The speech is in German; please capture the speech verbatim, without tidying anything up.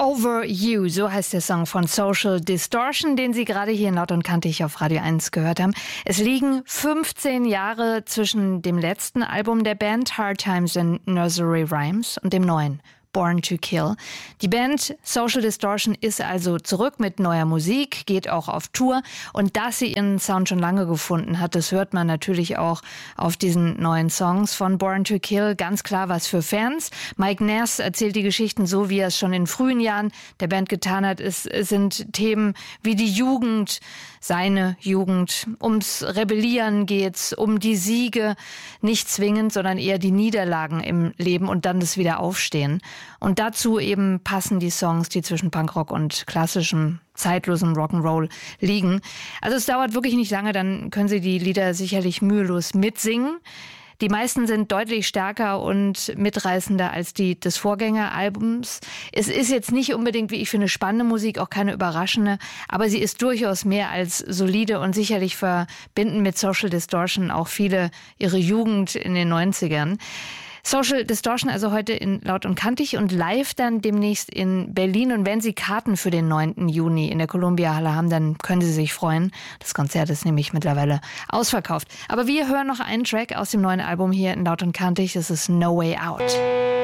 Over You, so heißt der Song von Social Distortion, den Sie gerade hier in Laut und Kantig auf Radio eins gehört haben. Es liegen fünfzehn Jahre zwischen dem letzten Album der Band, Hard Times and Nursery Rhymes, und dem neuen, Born to Kill. Die Band Social Distortion ist also zurück mit neuer Musik, geht auch auf Tour. Und dass sie ihren Sound schon lange gefunden hat, das hört man natürlich auch auf diesen neuen Songs von Born to Kill. Ganz klar was für Fans. Mike Ness erzählt die Geschichten so, wie er es schon in frühen Jahren der Band getan hat. Es sind Themen wie die Jugend, seine Jugend. Ums Rebellieren geht's, um die Siege, nicht zwingend, sondern eher die Niederlagen im Leben und dann das Wiederaufstehen. Und dazu eben passen die Songs, die zwischen Punkrock und klassischem, zeitlosem Rock'n'Roll liegen. Also es dauert wirklich nicht lange, dann können Sie die Lieder sicherlich mühelos mitsingen. Die meisten sind deutlich stärker und mitreißender als die des Vorgängeralbums. Es ist jetzt nicht unbedingt, wie ich finde, spannende Musik, auch keine überraschende, aber sie ist durchaus mehr als solide und sicherlich verbinden mit Social Distortion auch viele ihre Jugend in den neunzigern. Social Distortion also heute in Laut und Kantig und live dann demnächst in Berlin. Und wenn Sie Karten für den neunten Juni in der Columbia-Halle haben, dann können Sie sich freuen. Das Konzert ist nämlich mittlerweile ausverkauft. Aber wir hören noch einen Track aus dem neuen Album hier in Laut und Kantig. Das ist No Way Out.